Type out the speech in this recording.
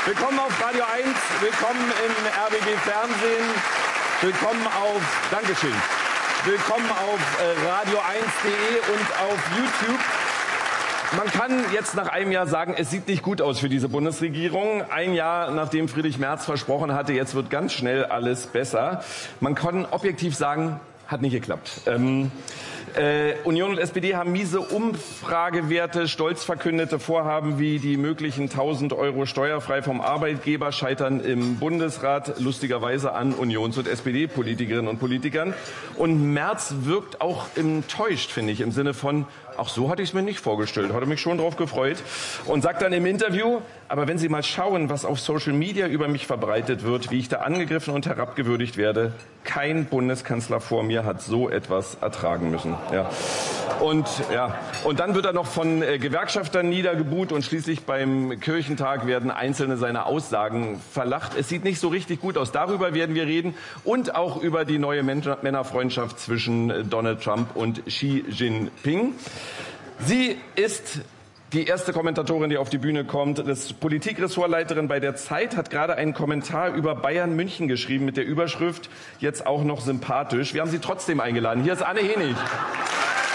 Willkommen auf Radio 1, willkommen im RBB Fernsehen, willkommen auf, Dankeschön, willkommen auf radio1.de und auf YouTube. Man kann jetzt nach einem Jahr sagen, es sieht nicht gut aus für diese Bundesregierung. Ein Jahr, nachdem Friedrich Merz versprochen hatte, jetzt wird ganz schnell alles besser. Man kann objektiv sagen, hat nicht geklappt. Union und SPD haben miese Umfragewerte, stolz verkündete Vorhaben wie die möglichen 1.000 € steuerfrei vom Arbeitgeber scheitern im Bundesrat lustigerweise an Unions- und SPD-Politikerinnen und Politikern. Und Merz wirkt auch enttäuscht, finde ich, im Sinne von, auch so hatte ich es mir nicht vorgestellt, hatte mich schon drauf gefreut. Und sagt dann im Interview, aber wenn Sie mal schauen, was auf Social Media über mich verbreitet wird, wie ich da angegriffen und herabgewürdigt werde, kein Bundeskanzler vor mir hat so etwas ertragen müssen. Ja. Und dann wird er noch von Gewerkschaftern niedergebuht und schließlich beim Kirchentag werden einzelne seiner Aussagen verlacht. Es sieht nicht so richtig gut aus. Darüber werden wir reden und auch über die neue Männerfreundschaft zwischen Donald Trump und Xi Jinping. Sie ist die erste Kommentatorin, die auf die Bühne kommt, das Politikressortleiterin bei der Zeit, hat gerade einen Kommentar über Bayern München geschrieben mit der Überschrift, jetzt auch noch sympathisch. Wir haben sie trotzdem eingeladen. Hier ist Anne Henig.